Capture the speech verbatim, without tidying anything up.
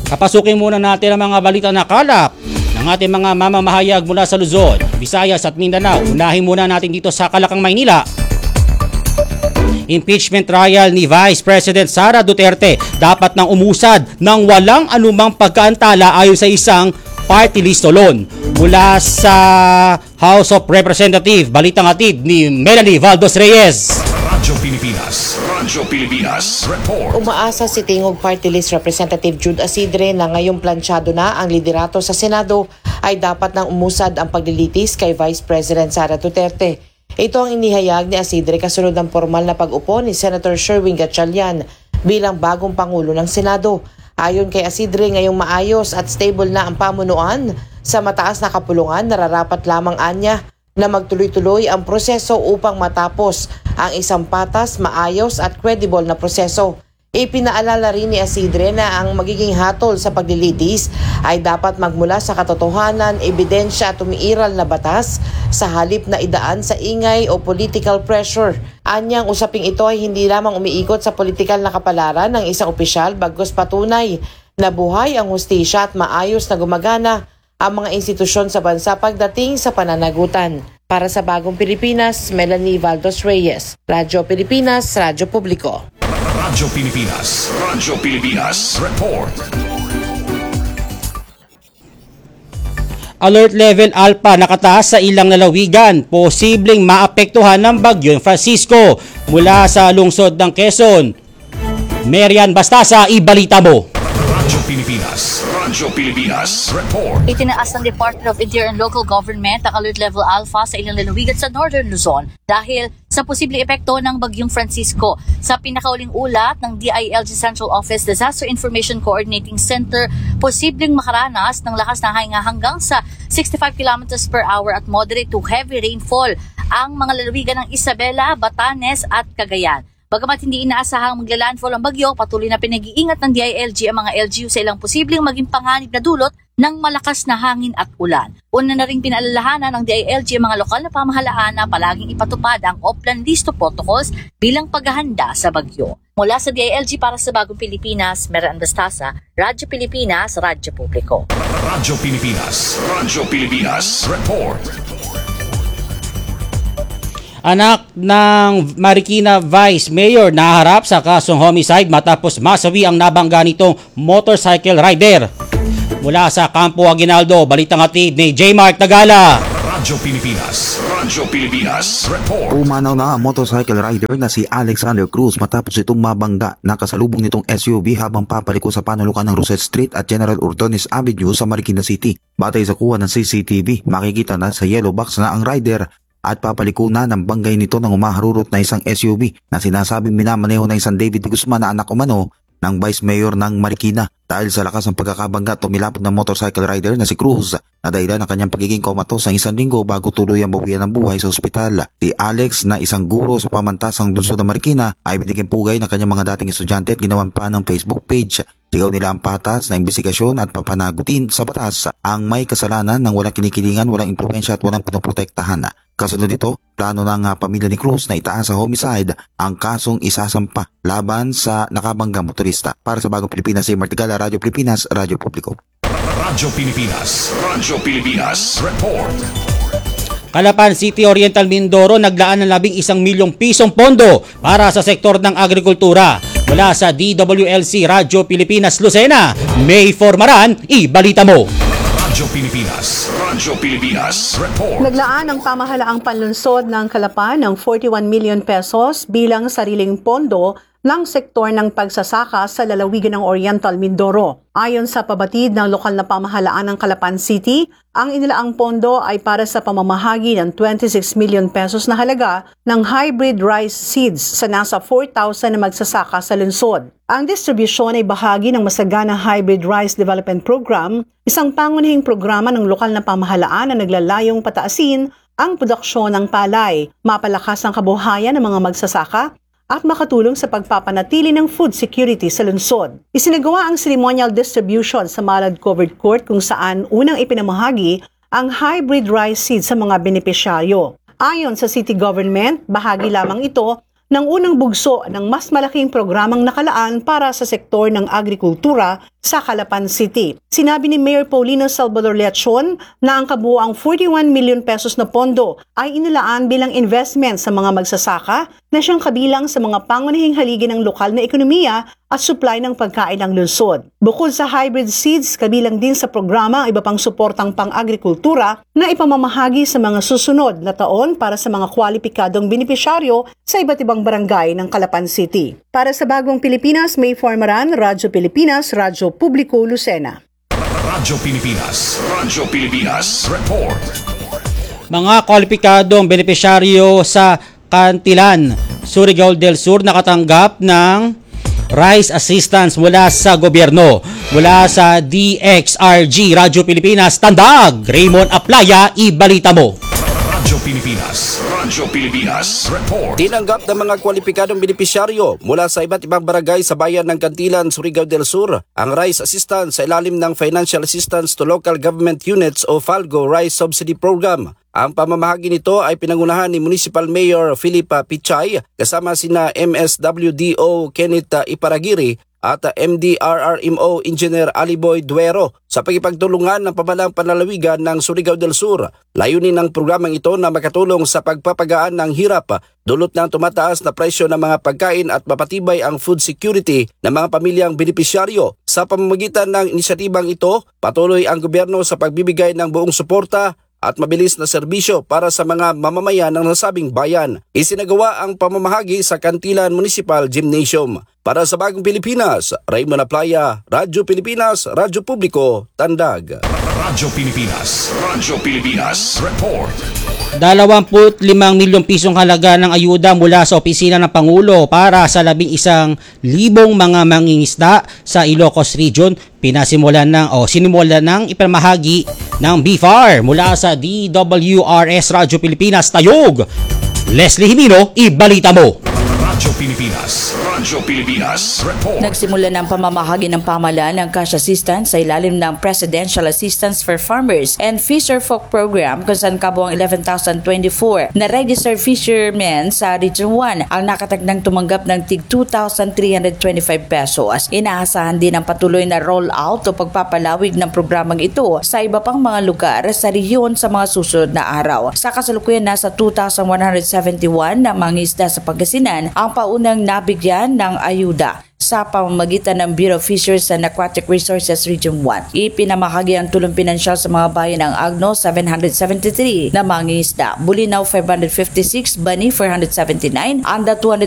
Kapasukin muna natin ang mga balita na kalap ng ating mga mamamahayag mula sa Luzon, Visayas at Mindanao. Unahin muna natin dito sa Calacang, Maynila. Impeachment trial ni Vice President Sara Duterte dapat nang umusad ng walang anumang pagkaantala ayon sa isang party list alone. Mula sa House of Representatives, balitang hatid ni Melanie Valdos Reyes. Radyo Pilipinas, Radyo Pilipinas, report. Umaasa si Tingog Party List Representative Jude Asidre na ngayong plansyado na ang liderato sa Senado ay dapat nang umusad ang paglilitis kay Vice President Sara Duterte. Ito ang inihayag ni Asidre kasunod ng formal na pag-upo ni Senator Sherwin Gatchalian bilang bagong Pangulo ng Senado. Ayon kay Asidre, ngayong maayos at stable na ang pamunuan sa mataas na kapulungan, nararapat lamang anya na magtuloy-tuloy ang proseso upang matapos ang isang patas, maayos at credible na proseso. Ipinaalala rin ni Asidre na ang magiging hatol sa paglilitis ay dapat magmula sa katotohanan, ebidensya at umiiral na batas sa halip na idaan sa ingay o political pressure. Anyang usaping ito ay hindi lamang umiikot sa politikal na kapalaran ng isang opisyal bagkus patunay na buhay ang hustisya at maayos na gumagana ang mga institusyon sa bansa pagdating sa pananagutan. Para sa Bagong Pilipinas, Melanie Valdos Reyes, Radyo Pilipinas, Radyo Publiko. Radyo Pilipinas, Radyo Pilipinas, report. Alert level alpha nakataas sa ilang lalawigan, posibleng maapektuhan ng bagyong Francisco. Mula sa lungsod ng Quezon, Marian Bastasa, ibalita mo. Radyo Pilipinas, Radyo Pilipinas, report. Itinaas ng Department of Interior and Local Government ang alert level alpha sa ilang lalawigan sa Northern Luzon dahil sa posibleng epekto ng bagyong Francisco. Sa pinakauling ulat ng D I L G Central Office Disaster Information Coordinating Center, posibleng makaranas ng lakas na hangin hanggang sa sixty-five kilometers per hour at moderate to heavy rainfall ang mga lalawigan ng Isabela, Batanes at Cagayan. Bagamat hindi inaasahang maglalandfall ang bagyo, patuloy na pinag-iingat ng D I L G ang mga L G U sa ilang posibleng maging panganib na dulot ng malakas na hangin at ulan. Una na ring pinaalalahanan ng D I L G ang mga lokal na pamahalaan na palaging ipatupad ang Oplan Listo Protocols bilang paghahanda sa bagyo. Mula sa D I L G para sa Bagong Pilipinas, Marian Bastasa, Radyo Pilipinas, Radyo Publiko. Radyo Pilipinas, Radyo Pilipinas, report. Anak ng Marikina Vice Mayor naharap sa kasong homicide matapos masawi ang nabangga nitong motorcycle rider. Mula sa Campo Aguinaldo, balitang hatid ni J. Mark Tagala. Radyo Pilipinas, Radyo Pilipinas, report. Umanaw na ang motorcycle rider na si Alexander Cruz matapos itong mabangga na kasalubong nitong S U V habang papaliko sa panulukan ng Rosette Street at General Ordones Avenue sa Marikina City. Batay sa kuha ng C C T V, makikita na sa yellow box na ang rider at papaliko na ng banggay nito ng umaharurot na isang S U V na sinasabing minamaneho ng isang David Guzman na anak umano ng Vice Mayor ng Marikina. Dahil sa lakas ng pagkakabangga, tumilapon ng motorcycle rider na si Cruz na dahilan ng kanyang pagiging komatos ng isang linggo bago tuloy ang bawian ng buhay sa ospital. Si Alex na isang guro sa pamantasang lungsod ng Marikina ay binigyan pugay ng kanyang mga dating estudyante at ginawan pa ng Facebook page. Sigaw nila ang patas na imbestigasyon at papanagutin sa batas ang may kasalanan ng walang kinikilingan, walang impluensya at walang pinoprotektahan. Kasunod nito, plano ng uh, pamilya ni Cruz na itaas sa homicide ang kasong isasampa laban sa nakabanggang motorista. Para sa Bagong Pilipinas, si Martigala, Radyo Pilipinas, Radyo Publiko. Radyo Pilipinas, Radyo Pilipinas, report. Calapan City, Oriental Mindoro naglaan ng labing isang milyong pisong pondo para sa sektor ng agrikultura. Mula sa D W L C Radyo Pilipinas Lucena, May Formaran, ibalita mo. Radyo Pilipinas, Radyo Pilipinas, report. Naglaan ang pamahalaang panlunsod ng Calapan ng forty-one million pesos bilang sariling pondo ng sektor ng pagsasaka sa lalawigan ng Oriental Mindoro. Ayon sa pabatid ng lokal na pamahalaan ng Calapan City, ang inilaang pondo ay para sa pamamahagi ng twenty-six million pesos na halaga ng hybrid rice seeds sa nasa four thousand na magsasaka sa lungsod. Ang distribusyon ay bahagi ng Masagana Hybrid Rice Development Program, isang pangunahing programa ng lokal na pamahalaan na naglalayong pataasin ang produksyon ng palay, mapalakas ang kabuhayan ng mga magsasaka, at makatulong sa pagpapanatili ng food security sa lungsod. Isinagawa ang ceremonial distribution sa Malad Covered Court kung saan unang ipinamahagi ang hybrid rice seed sa mga benepisyaryo. Ayon sa city government, bahagi lamang ito ng unang bugso ng mas malaking programang nakalaan para sa sektor ng agrikultura sa Calapan City. Sinabi ni Mayor Paulino Salvador Leachon na ang kabuuang forty-one million pesos na pondo ay inilaan bilang investment sa mga magsasaka na siyang kabilang sa mga pangunahing haligi ng lokal na ekonomiya at supply ng pagkain ng lungsod. Bukod sa hybrid seeds, kabilang din sa programa ang iba pang suportang pang-agrikultura na ipamamahagi sa mga susunod na taon para sa mga kwalipikadong benepisyaryo sa iba't ibang barangay ng Calapan City. Para sa Bagong Pilipinas, May Formaran, Radyo Pilipinas, Radyo Publiko, Lucena. Radyo Pilipinas. Radyo Pilipinas. Report. Mga kwalipikadong benepisyaryo sa Cantilan, Surigao del Sur nakatanggap ng rice assistance mula sa gobyerno. Mula sa D X R G Radyo Pilipinas, Tandag, Raymond Aplaya, ibalita mo. Radyo Pilipinas. Radyo Pilipinas. Report. Tinanggap ng mga kwalipikadong benepisyaryo mula sa iba't ibang barangay sa bayan ng Cantilan, Surigao del Sur ang rice assistance sa ilalim ng Financial Assistance to Local Government Units o FALGO Rice Subsidy Program. Ang pamamahagi nito ay pinangunahan ni Municipal Mayor Philippa Pichay kasama sina M S W D O Kenneth Iparagiri at M D R R M O Engineer Aliboy Duero sa pagkipagtulungan ng pamalang panlalawigan ng Surigao del Sur. Layunin ng programang ito na makatulong sa pagpapagaan ng hirap dulot ng tumataas na presyo ng mga pagkain at mapatibay ang food security ng mga pamilyang benepisyaryo. Sa pamamagitan ng inisyatibang ito, patuloy ang gobyerno sa pagbibigay ng buong suporta at mabilis na serbisyo para sa mga mamamayan ng nasabing bayan. Isinagawa ang pamamahagi sa Cantilan Municipal Gymnasium. Para sa Bagong Pilipinas, Raymond Aplaya, Radyo Pilipinas, Radyo Publiko, Tandag. Radyo Pilipinas. Radyo Pilipinas. Report. dalawampu't limang milyong pisong halaga ng ayuda mula sa opisina ng Pangulo para sa labing isang libong mga mangingisda sa Ilocos Region. Pinasimulan ng o sinimulan ng ipamahagi ng B F A R mula sa D W R S Radyo Pilipinas Tayog. Leslie Himino, ibalita mo. Radyo Pilipinas. Radyo Pilipinas. Report. Nagsimula ng pamamahagi ng pamahalaan ng cash assistance sa ilalim ng Presidential Assistance for Farmers and Fisher Folk Program kung saan kabuang eleven thousand twenty-four na registered fishermen sa Region one ang nakatagnang tumanggap ng tig two thousand three hundred twenty-five pesos. Inaasahan din ang patuloy na rollout o pagpapalawig ng programang ito sa iba pang mga lugar sa rehiyon sa mga susunod na araw. Sa kasalukuyan nasa two thousand one hundred seventy-one na mga isda sa Pangasinan ang paunang nabigyan ng ayuda sa pamamagitan ng Bureau of Fisheries and Aquatic Resources Region one. Ipinamahagi ang tulong pinansyal sa mga bayan ng Agno seven hundred seventy-three na mangingisda, Bulinaw five hundred fifty-six, Bani four hundred seventy-nine, Anda two hundred